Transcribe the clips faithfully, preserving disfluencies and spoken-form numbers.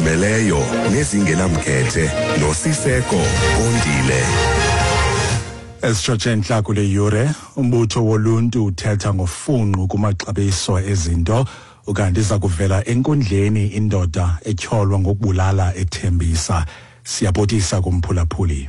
ezizimeleyo nezingenamkhethe noSiseko Ondile. Esitshotshe enhla kule yure, umbutho woluntu uthetha ngofunqu kumaxabiso ezinto, ukanti iza kuvela enkundleni indoda etyholwa ngokubulala ethembisa. Siyabotisa kumphulaphuli.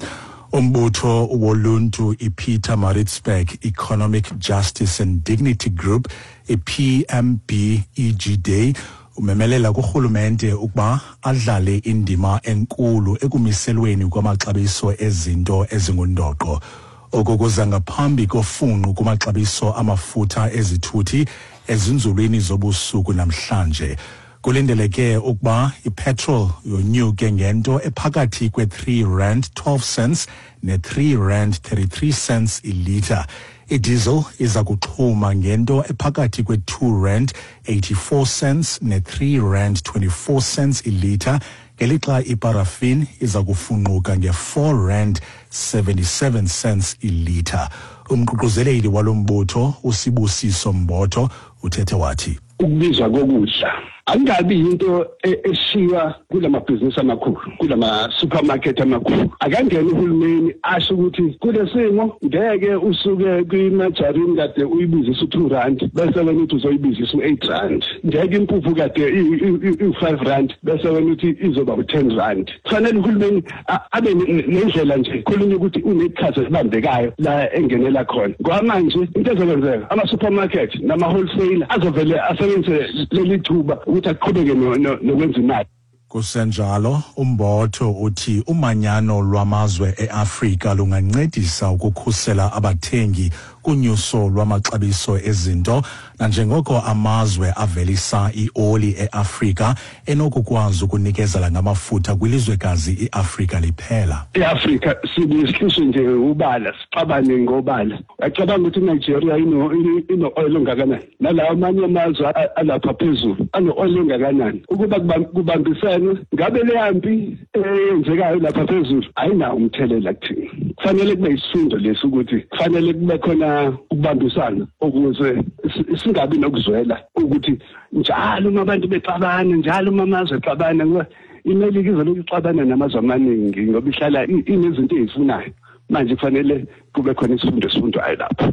Umbutho woluntu iPietermaritzburg Economic Justice and Dignity Group, i-P M B E G D, umemelela kurhulumente ukuba adlale indima enkulu ekumiselweni kwamaxabiso ezinto ezingundoqo. Okukuza ngaphambi kofunqu kumaxabiso amafutha ezithuthi ezinzulwini zobusuku namhlanje. Kulindeleke ukuba ipetrol yonyuke ngento ephakathi kwe-three rand twelve cents ne-three rand thirty-three cents iliter. Idiesel iza kuxhuma ngento ephakathi kwe-two rand eighty-four cents ne-three rand twenty-four cents iliter, ngelixa iparafin iza kufunquka nge-four rand seventy-seven cents iliter. Umququzeleli walombutho uSibusiso Mbotho uthethe wathi ukubizwa kokudla angabi into eshiwa kulamabhizinisi amakhulu, kulama supermarket amakhulu. Akangena uhulumeni asho ukuthi kule simo ngeke usuke kwimajarini kade uyibizisa u-two rand bese wena uthi uzoyibizisa u-eight rand. Ngeke impuphu kade i-five rand bese wena uthi izoba u-ten rand. Kufanele uhulumeni abe nendlela nje khulunye ukuthi unekhathi elibambekayo la engenela khona. Kwamanje into ezokwenzeka ama-supermarket nama-wholesaler azovele asebenzise leli thuba ukuthi aqhubeke nokwenza imali. Kusenjalo, umbotho uthi umanyano lwamazwe eAfrika lungancedisa ukukhusela abathengi kunyuso lwamaxabiso ezinto, nanjengoko amazwe avelisa ioli eAfrika enokukwazi ukunikezela ngamafutha kwilizwekazi iAfrika liphela. EAfrika sibisihlushwe nje ubala, sixabane ngobala. Acabanga ukuthi iNigeria ino ino oil ongakanani, nalawo amanye amazwe alapha phezulu ano oil ongakanani. Ukuba kubambisana ngabe le yampi eyenzekayo lapha phezulu ayinawo umthelela kuthina. Kufanele kube isifundo lesi ukuthi kufanele kube khona ukubambisana ukuze singabi nokuzwela ukuthi njalo uma abantu bexabana, njalo uma amazwe exabana, ngoba iMelika izoloku ixabana namazwe amaningi ngoba ihlala inezinto ezifunayo. Manje kufanele kube khona isifundo esifundayo lapho.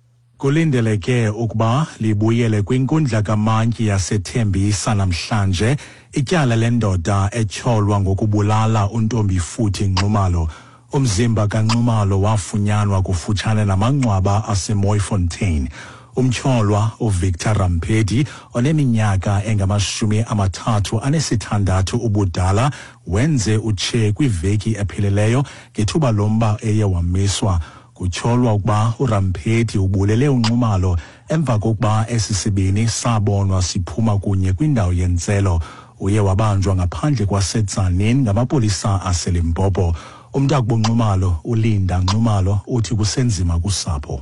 Kulindeleke ukuba libuyele kwinkundla kaMantyi yaseThembisa namhlanje ityala lendoda etyholwa ngokubulala untombi futhi Nxumalo. Umzimba kaNxumalo wafunyanwa kufutshane namangcwaba aseMooifontein. Umtyholwa uVictor Rampedi oneminyaka engamashumi amathathu anesithandathu ubudala wenze utshe kwiveki ephelileyo ngethuba lomba eye wamiswa. Kutyholwa ukuba uRampedi ubulele uNxumalo emva kokuba esisibini sabonwa siphuma kunye kwindawo yentselo. Uye wabanjwa ngaphandle kwaseTzaneen ngamapolisa aseLimpopo. Umntakabo Nxumalo uLinda Nxumalo uthi kusenzima kusapho.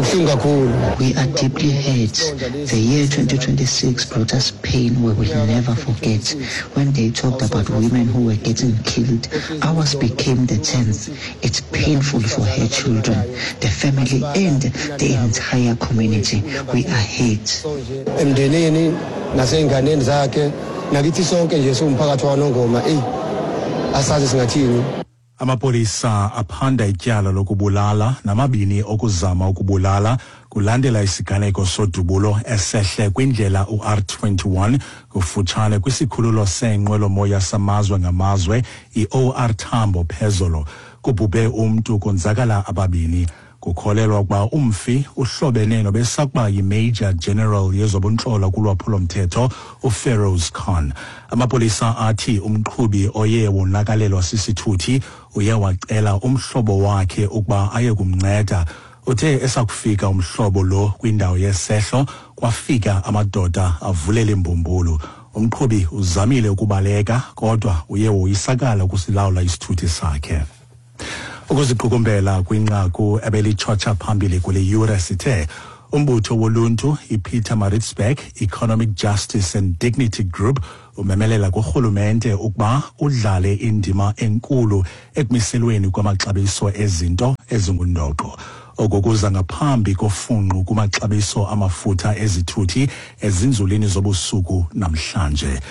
We are deeply hurt. The year twenty twenty-six brought us pain we will never forget. When they talked about women who were getting killed, ours became the tenth. It's painful for her children, the family and the entire community. We are hurt. Emndenini nasenganeni zakhe nakithi sonke nje somphakathi waNongoma eh asazi singathini. Amapolisa aphanda ityala lokubulala namabini okuzama ukubulala kulandela isiganeko sodubulo esehle kwindlela u-R twenty-one kufutshane kwisikhululo seenqwelomoya samazwe ngamazwe i-O R Tambo phezolo. Kubhubhe umntu konzakala ababini. Kukholelwa ukuba umfi uhlobene nobesakuba yi-Major General yezobuntlolo kulwaphulo-mthetho uFeroz Khan. Amapolisa athi umqhubi oye wonakalelwa sisithuthi uye wacela umhlobo wakhe ukuba aye kumnceda. Uthe esakufika umhlobo lo kwindawo yesehlo kwafika amadoda avulela imbumbulu. Umqhubi uzamile ukubaleka kodwa uye woyisakala ukusilawula isithuthi sakhe. Ukuziqukumbela kwinqaku ebelitshotsha phambili kule yure sithe umbutho woluntu iPietermaritzburg Economic Justice and Dignity Group umemelela kurhulumente ukuba udlale indima enkulu ekumiselweni kwamaxabiso ezinto ezingundoqo. Okukuza ngaphambi kofunqu kumaxabiso amafutha ezithuthi ezinzulwini zobusuku namhlanje.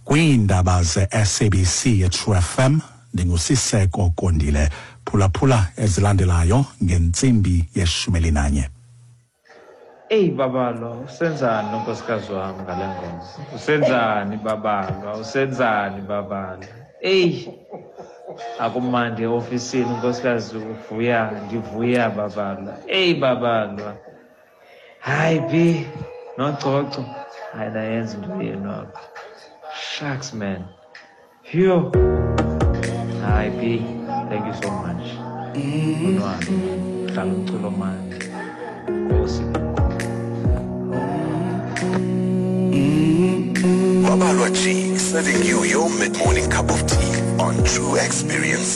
Kwiindaba ze-S A B C True F M ndingusiseko Kondile. Phulaphula ezilandelayo ngentsimbi yeshumi elinanye. Ey babalwa usenzani nkosikazi wami ngale ngoma? Usenzani babalwa? Usenzani babalwa? Ey akumandi ofisini nkosikazi uvuya ndivuya babalwa. Ey babalwa. Hayi bi nococo hayi nayenza into yenu apha. Shucks man. Phew. Hayi bi thank you so much. Unwami hlala umculo manje. Nkosi. Babalwa G, serving you your mid-morning cup of tea on True Experience.